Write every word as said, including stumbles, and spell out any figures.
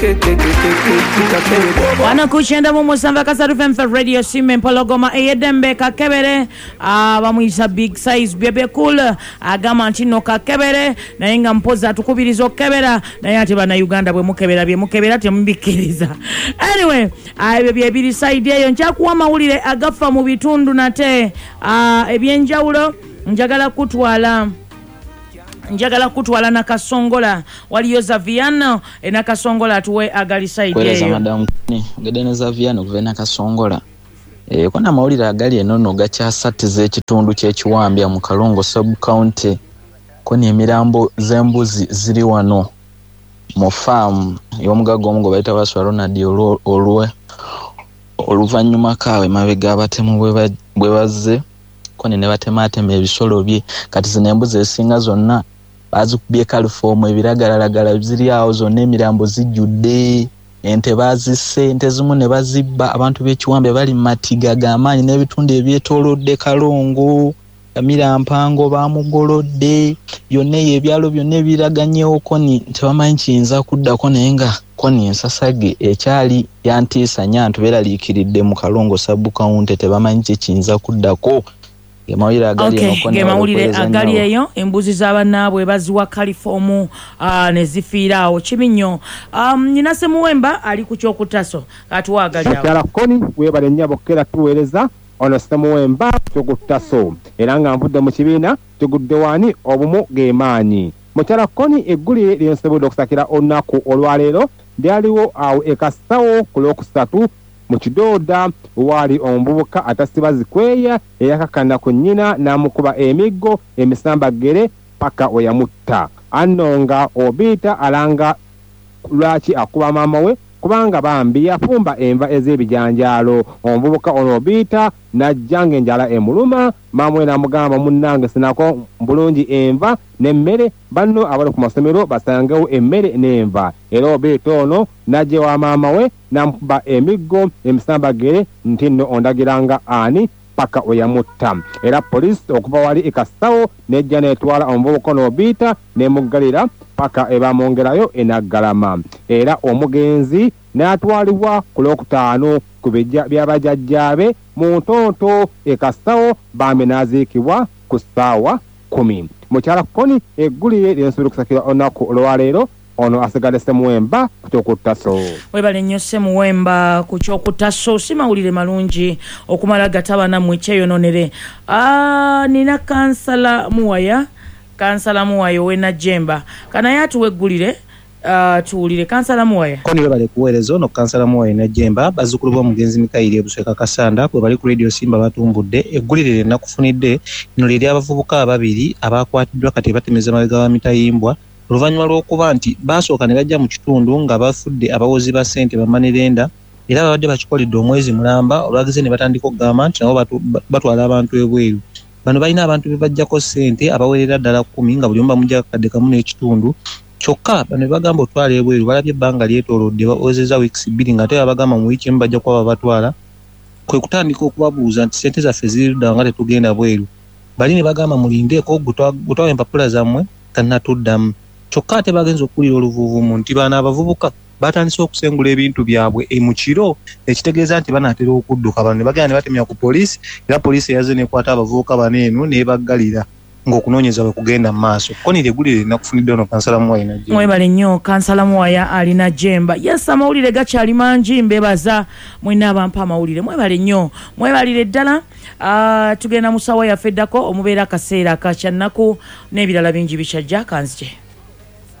Wano kuchenda mu musamba kasatu F M radio simu Mpologoma eyedembe kakebere abamuyisa big size bebe cool agama ntino kakebere naye nga mpoza atukubiriza okebera naye ate bana Uganda bwe mukebera bye mukebera temubikiriza. Anyway ayo bye biri side eyo nchakuwa mawulire agafa mu bitundu nate ebyenjawulo njagala kutwala njagala kutwala na Kasongola waliyo Zaviano ena Kasongola tuwe agali side kweleza madam ni gedene Zaviano kuvena Kasongola e kona mawulira agali enono gakyasatiza ekitundu kyekiwambya mu Kalongo sub county koni emirambo zembuzi ziri wano mu farm yomugago omugo bayita baswa Ronald olwe oluvanyuma kawe mabega abatemu bwe bazze koni ne batematema ebisolo bye kati zinembuzi esinga zonna bazikubye kalifomu ebiragalagala ziri awo zonna emirambo zijjudde ente bazisse ente zimu ne bazibba abantu b'ekiwambe bali matiga g'amaanyi n'ebitundu ebyetoolodde Kalongo Mirampango bamugolodde byonna ebyalo byonna ebiraganyewo koni tebamanyi kiyinza kuddako naye nga koni ensasage ekyali yantiisa nyantu beeraliikiridde mu Kalongo sub county tebamanyi kiyinza kuddako. Okay, mawulire agali eyo embuzi z'abanaabwe baziwa kalifomu uh, ne zifiiraawo kiminyo um, Ninase Muwemba ali ku kyokutaso katuwa agali awo Kyala koni webale nnyabo kera tuweereza ono Muwemba kyokutaso era nga nvudde mu kibiina tugudde wani obumu geemaanyi mukyala koni eggulire lyonsobodde okusakira olunaku olwaleero lyaliwo awo ekasawo ku lwokusatu mu Kidooda wali omuvubuka atasiba zikweya eyakakana ku nnyina n'amukuba emiggo emisambagere paka we yamutta. Annonga Obita alanga lwaki akuba maama we kubanga bambi yafumba enva ez'ebijanjaalo. Omuvubuka ono Obita n'ajjanga enjala emuluma maama we n'amugamba munnange sinako bulungi enva n'emmere banno abali ku masomero basangewo emmere n'enva. Era Obita ono n'ajja wa maama we n'amukuba emiggo emisambagere nti nno ondagiranga ani paka we yamutta. Era poliisi okuva wali ekasawo n'ejja n'etwala omuvubuka ono Obita n'emuggalira paka ebamwongerayo enaggalama. Era omugenzi n'atwalibwa ku lwokutaano ku byabajjajjaabe mu ntonto ekasawo bambi n'aziikibwa ku ssaawa kumi. Mukyala koni eggulire lyensobola okusakira olunaku olwaleero ono asigadde Muwemba ku kyokutaso. Webale nnyo Muwemba ku kyokutaso si mawulire malungi okumala gatabana mu kyeyononere. Ah, nina kansala Muwaya kansala Muwaya we Najjemba kana yatuwe eggulire Uh, tuulire kansala Muwaya koni bale kuweereza ono kansala Muwaya Najjemba bazzukulu b'omugenzi Mikairi Ebusweka Kasanda kwe bali ku radio Simba batumbudde eggulire lyenna kufunidde lino lyeri abavubuka ababiri abakwatiddwa kati batemeza mabega wa mitayimbwa oluvannyuma lw'okuba nti baasooka ne bajja mu kitundu nga bafudde abawozi ba ssente bamanirenda era babadde bakikoledde omwezi mulamba olwagize ne batandika okugamba nti nabo batwala abantu ebweru. Bano balina abantu be bajjako ssente abawerera ddala kkumi nga buli omu bamugya kadde kamu n'ekitundu kyokka bano bagamba otwala ebweru balabye ebbanga lyetoolodde bawezeza weeks bbiri nga ate babagamba mu wiiki emu bajja kuba babatwala kwe kutandika okubabuuza nti ssente zaffe ziridda nga tetugenda bweru bali ne bagamba mulindeeko gutwawa empapula zammwe tannatuddamu kyokka ate bagenza okuwulira oluvuuvumu nti baana abavubuka batandise okusengula ebintu byabwe mu kiro ekitegeeza nti banaatera okudduka. Bano ne bagenda ne batemya ku poliisi era poliisi eyaze nekwata abavubuka bano eno n'ebaggalira ng'okunoonyeza bwe kugenda mu maaso. Koni ly'eggulire linakufunidde ono kansala Muwaya Najjemba. Mwebale nnyo kansala Muwaya ali Najjemba. Yes, amawulire gakyali mangi mbebaza mwina abampa amawulire. Mwebale nnyo mwebalire ddala. Uh, tugenda mu ssaawa yaffe eddako omubeera akaseera akakyannaku n'ebirala bingi bikyajja kanzije.